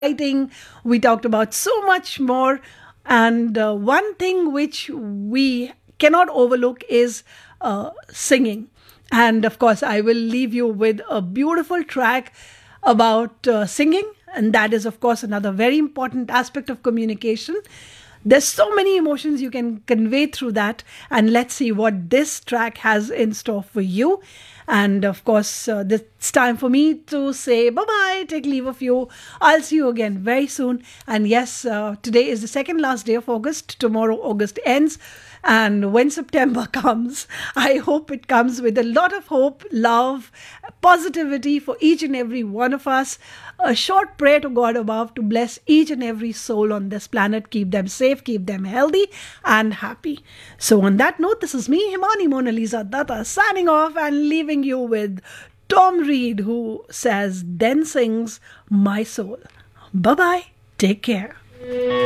writing, we talked about so much more. And one thing which we cannot overlook is singing. And of course, I will leave you with a beautiful track about singing. And that is, of course, another very important aspect of communication. There's so many emotions you can convey through that. And let's see what this track has in store for you. And of course, it's time for me to say bye bye, take leave of you. I'll see you again very soon. And yes, today is the second last day of August. Tomorrow, August ends. And when September comes, I hope it comes with a lot of hope, love, positivity for each and every one of us. A short prayer to God above to bless each and every soul on this planet, keep them safe, keep them healthy and happy. So on that note, this is me, Himani Mona Lisa Datta, signing off and leaving you with Tom Reed, who says, then sings my soul. Bye-bye. Take care.